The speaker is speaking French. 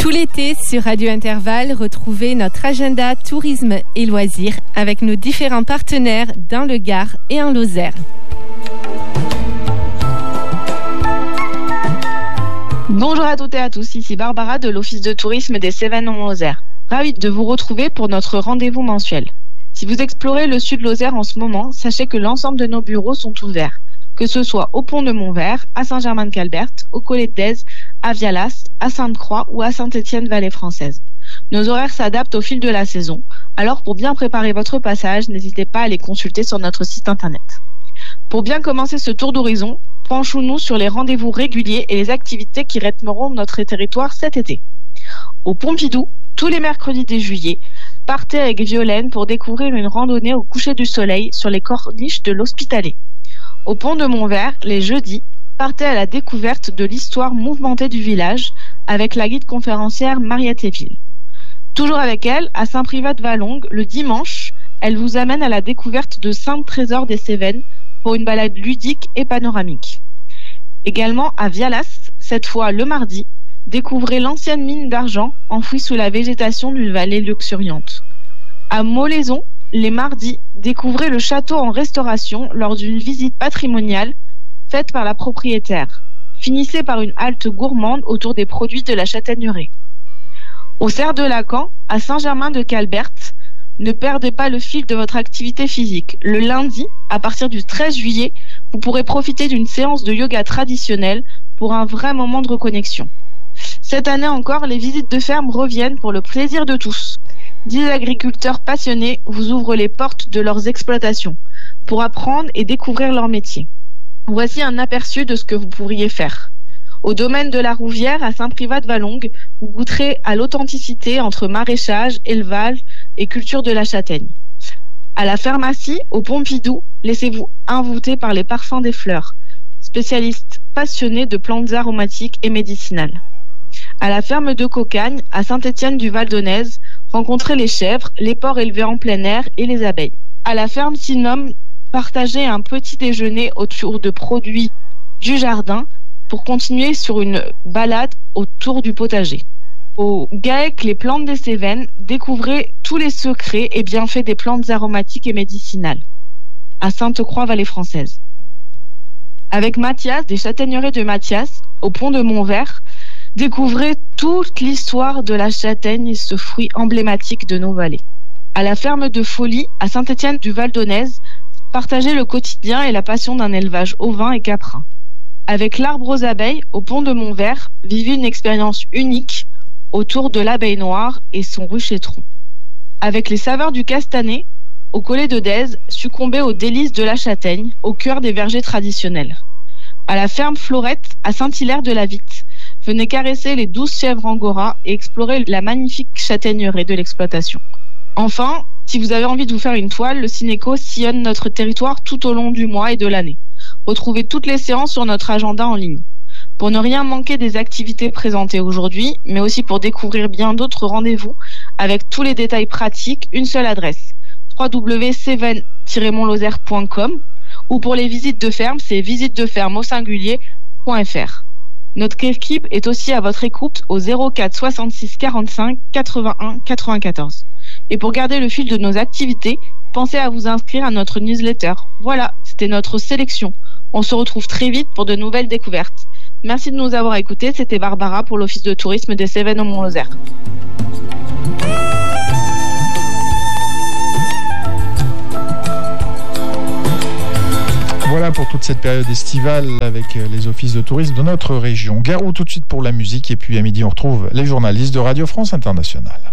Tout l'été, sur Radio Intervalle, retrouvez notre agenda tourisme et loisirs avec nos différents partenaires dans le Gard et en Lozère. Bonjour à toutes et à tous, ici Barbara de l'Office de tourisme des Cévennes en Lozère. Ravie de vous retrouver pour notre rendez-vous mensuel. Si vous explorez le sud Lozère en ce moment, sachez que l'ensemble de nos bureaux sont ouverts, que ce soit au pont de Montvert, à Saint-Germain-de-Calbert, au Collet de Dèze, à Vialas, à Sainte-Croix ou à Saint-Étienne-Vallée Française. Nos horaires s'adaptent au fil de la saison, alors pour bien préparer votre passage, n'hésitez pas à les consulter sur notre site internet. Pour bien commencer ce tour d'horizon, penchons-nous sur les rendez-vous réguliers et les activités qui rythmeront notre territoire cet été. Au Pompidou, tous les mercredis dès juillet, partez avec Violaine pour découvrir une randonnée au coucher du soleil sur les corniches de l'Hospitalet. Au pont de Montvert, les jeudis, partez à la découverte de l'histoire mouvementée du village avec la guide conférencière Mariette Eville. Toujours avec elle, à Saint-Privat-de-Vallongue, le dimanche, elle vous amène à la découverte de 5 trésors des Cévennes pour une balade ludique et panoramique. Également à Vialas, cette fois le mardi, découvrez l'ancienne mine d'argent enfouie sous la végétation d'une vallée luxuriante. À Molaison, les mardis, découvrez le château en restauration lors d'une visite patrimoniale faite par la propriétaire. Finissez par une halte gourmande autour des produits de la châtaigneraie. Au Cerf de Lacan, à Saint-Germain-de-Calbert, ne perdez pas le fil de votre activité physique. Le lundi, à partir du 13 juillet, vous pourrez profiter d'une séance de yoga traditionnelle pour un vrai moment de reconnexion. Cette année encore, les visites de ferme reviennent pour le plaisir de tous. 10 agriculteurs passionnés vous ouvrent les portes de leurs exploitations pour apprendre et découvrir leur métier. Voici un aperçu de ce que vous pourriez faire. Au domaine de la Rouvière, à Saint-Privat-de-Vallongue, vous goûterez à l'authenticité entre maraîchage, élevage et culture de la châtaigne. À la pharmacie, au Pompidou, laissez-vous envoûter par les parfums des fleurs, spécialistes passionnés de plantes aromatiques et médicinales. À la ferme de Cocagne, à Saint-Étienne-du-Val-d'Onèze, rencontrez les chèvres, les porcs élevés en plein air et les abeilles. À la ferme Sinom, partagez un petit déjeuner autour de produits du jardin pour continuer sur une balade autour du potager. Au GAEC, les plantes des Cévennes, découvrez tous les secrets et bienfaits des plantes aromatiques et médicinales. À Sainte-Croix-Vallée Française. Avec Mathias, des châtaigneraies de Mathias, au pont de Montvert, découvrez toute l'histoire de la châtaigne et ce fruit emblématique de nos vallées. À la ferme de Folie, à Saint-Étienne-du-Val-d'Onèze, partagez le quotidien et la passion d'un élevage ovin et caprin. Avec l'arbre aux abeilles, au pont de Montvert, vivez une expérience unique autour de l'abeille noire et son ruchétron. Avec les saveurs du castanet, au Collet de Dèze, succombez aux délices de la châtaigne, au cœur des vergers traditionnels. À la ferme Florette, à Saint-Hilaire-de-la-Vitte, venez caresser les 12 chèvres angora et explorer la magnifique châtaigneraie de l'exploitation. Enfin, si vous avez envie de vous faire une toile, le Cinéco sillonne notre territoire tout au long du mois et de l'année. Retrouvez toutes les séances sur notre agenda en ligne. Pour ne rien manquer des activités présentées aujourd'hui, mais aussi pour découvrir bien d'autres rendez-vous, avec tous les détails pratiques, une seule adresse, www.cevennes-montlozère.com, ou pour les visites de ferme, c'est visitesdeferme au singulier.fr. Notre équipe est aussi à votre écoute au 04 66 45 81 94. Et pour garder le fil de nos activités, pensez à vous inscrire à notre newsletter. Voilà, c'était notre sélection. On se retrouve très vite pour de nouvelles découvertes. Merci de nous avoir écoutés. C'était Barbara pour l'Office de tourisme des Cévennes au Mont-Lozère. Voilà pour toute cette période estivale avec les offices de tourisme de notre région. Garou tout de suite pour la musique et puis à midi on retrouve les journalistes de Radio France Internationale.